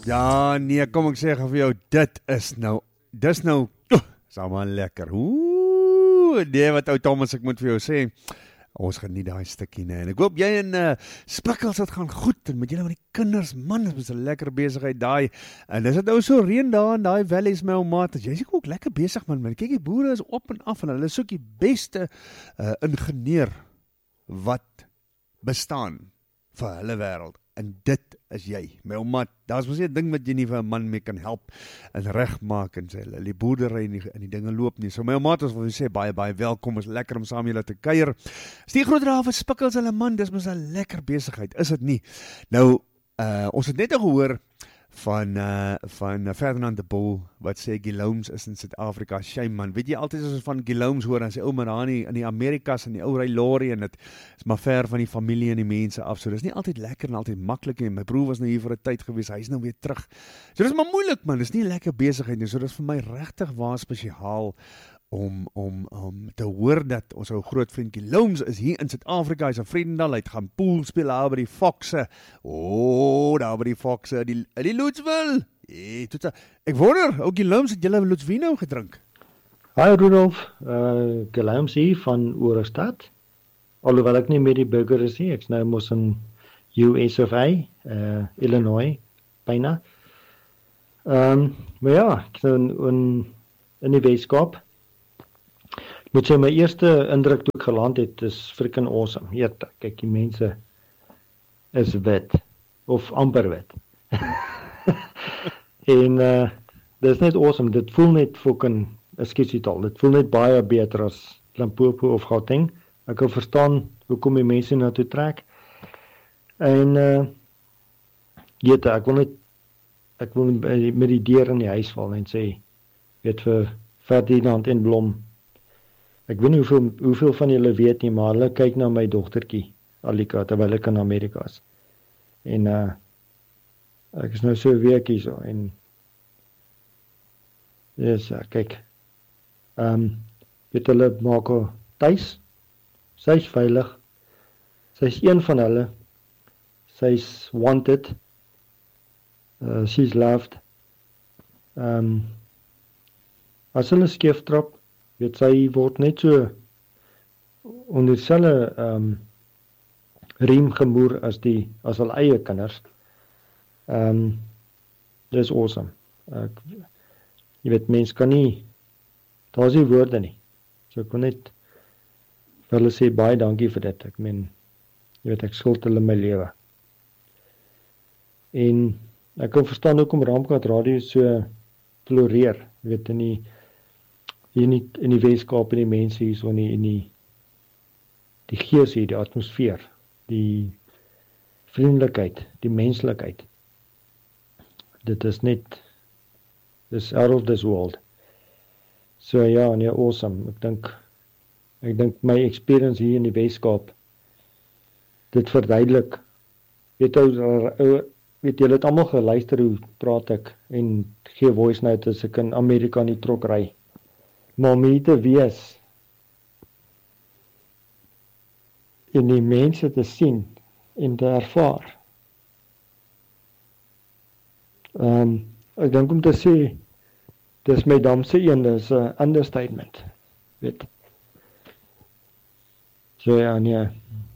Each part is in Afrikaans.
Ja, nee, kom ek sê vir jou, dis nou, is allemaal lekker. Nee, wat ou Thomas, ek moet vir jou sê, ons geniet daai stukkie, nee. En ek hoop jy en Spikkels, het gaan goed, en met julle met die kinders, man, dit was 'n lekker besigheid daai, en is het nou so reën daar in daai valleys, my ou maat, jy is ook lekker besig, man, kyk, die boere is op en af, en hulle soek die beste ingenieur, wat bestaan, vir hulle wêreld. En dit is jy, my ou maat. Daar is mos nie 'n ding wat jy nie vir 'n man mee kan help en regmaak en sê, die boerdery en die dinge loop nie. So my ou maat, ons wil sê baie welkom, is lekker om saam julle te kuier. Is die groot raaf Spikkels hulle man, dis mos 'n lekker besigheid, is dit nie? Nou, ons het net gehoor van Ferdinand de Boel, wat sê Guillaumes is in Suid-Afrika, shame man, weet jy, altyd as ons van Guillaumes hoor, dan sê, maar daar in die Amerikas, in die ou ry lorry, en dit is maar ver van die familie en die mense af, so dit is nie altyd lekker en altyd maklik, en my broer was nou hier vir 'n tyd gewees, hy is nou weer terug, so dit is maar moeilik man, dit is nie lekker besigheid nie, so dit is vir my regtig waar spesiaal, om te hoor dat ons ou groot vriend Guillaumes is hier in Suid-Afrika, hy is 'n Vredendal, hy het gaan pool speel daar by die Fokse, daar by die Fokse, die Loetsville, ek wonder, ou Guillaumes, het julle Loetsvino gedrink? Hi Rudolf, Guillaumes hier van Oorstad, alhoewel ek nie meer die burger is nie, ek is nou mos in US of A, Illinois, byna, maar ja, ek is nou in die Weskaap. Ek moet sê, my eerste indruk toe ek geland het, is freaking awesome. Jette, kyk, die mense is wit, of amper wit. En dit is net awesome, dit voel net fucking, dit voel net baie beter as Limpopo of Gauteng. Ek kan verstaan hoekom die mense na toe trek. En jette, ek wil met die deur in die huis val en sê, weet vir Ferdinand en Blom, ek weet nie hoeveel van julle weet nie, maar hulle kyk na my dogtertjie, Alika, terwyl ek in Amerika is. En ek is nou so 'n week hier so, en yes, kyk, weet hulle maak haar tuis, sy is veilig, sy is een van hulle, sy is wanted, she's loved, as hulle skeef trap, weet sy word net so onder dieselfde riem gemoer as hulle eie kinders. Dit is awesome. Jy weet, mens kan nie, daar is nie woorde nie. So ek kon net vir hulle sê baie dankie vir dit. Ek meen, jy weet, ek skuld hulle my lewe. En ek kan verstaan hoekom Raamkat Radio so floreer, jy weet, in die Weskaap en die mense hier so in die gees hier, die atmosfeer, die vriendelikheid, die menslikheid. Dit is net, dis out of this world. So ja, nee, awesome. Ek dink my experience hier in die Weskaap, dit verduidelik, weet julle het almal geluister hoe praat ek, en gee voice note as ek in Amerika in die trok ry. Maar om hier te wees, en die mense te sien, en te ervaar. Ek dink om te sê, dis my damse een, dis 'n understatement, weet. So ja, nee.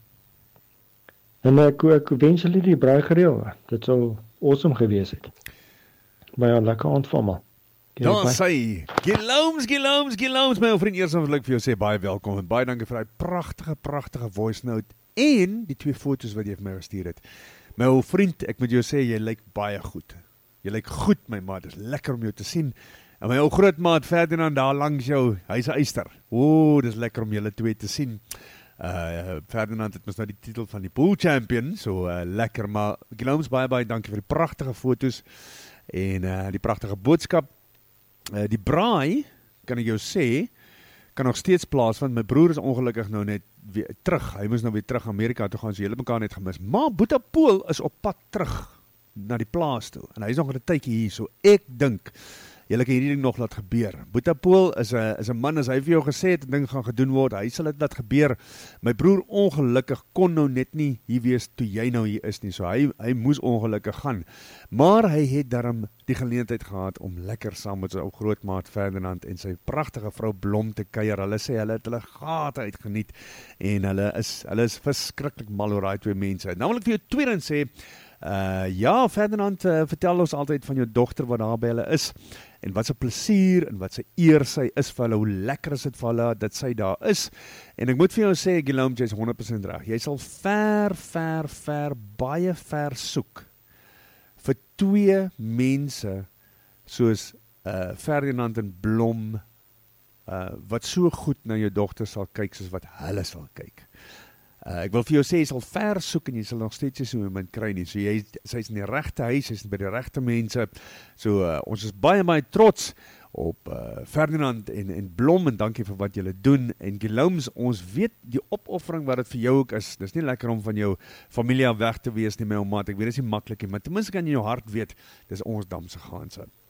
En ek wens julle die braai gereël, dit sou awesome gewees het. Maar ja, lekker aand vir almal. Daar sê, Guillaumes, my ou vriend, eers wil ek vir jou sê, baie welkom, en baie dankie vir die pragtige voice note, en die 2 foto's wat jy vir my gestuur het. My ou vriend, ek moet jou sê, jy lyk baie goed. Jy lyk goed, my maat, dit is lekker om jou te sien. En my ou grootmaat Ferdinand daar langs jou, hy's 'n eyster. Dit is lekker om julle twee te sien. Ferdinand het mos nou die titel van die pool champion, so lekker, maar Guillaumes, baie dankie vir die pragtige foto's, en die pragtige boodskap. Die braai, kan ek jou sê, kan nog steeds plaasvind. My broer is ongelukkig nou net weer terug. Hy moes nou weer terug Amerika toe gaan, so julle mekaar net gemis. Maar Boeta Pool is op pad terug na die plaas toe. En hy is nog 'n tydjie hier, so ek dink julle kan hierdie ding nog laat gebeur. Boeta Pool is 'n man, as hy vir jou gesê het 'n ding gaan gedoen word, hy sal dit laat gebeur. My broer ongelukkig kon nou net nie hier wees toe jy nou hier is nie, so hy moes ongelukkig gaan. Maar hy het daarom die geleentheid gehad om lekker saam met sy ou grootmaat Ferdinand en sy pragtige vrou Blom te kuier. Hulle sê hulle het hulle gate uitgeniet en hulle is verskriklik mal oor daai twee mense. Nou wil ek vir jou tweedens sê, ja, Ferdinand, vertel ons altyd van jou dogter wat daar by hulle is, en wat 'n plesier en wat 'n eer sy is vir hulle, hoe lekker is dit vir hulle dat sy daar is. En ek moet vir jou sê, Guillaume, jy is 100% reg. Jy sal baie ver soek vir twee mense soos Ferdinand en Blom, wat so goed na jou dogter sal kyk soos wat hulle sal kyk. Ek wil vir jou sê, jy sal ver soek en jy sal nog steeds so iemand kry nie. So sy is in die regte huis, sy is by die regte mense. So ons is baie trots op Ferdinand en Blom, en dankie vir wat julle doen. En Guillaume, ons weet die opoffering wat dit vir jou ook is. Dis nie lekker om van jou familie af weg te wees nie, my ou maat. Ek weet dit is nie maklik nie, maar ten minste kan jy in jou hart weet, dis ons Damse Ganse.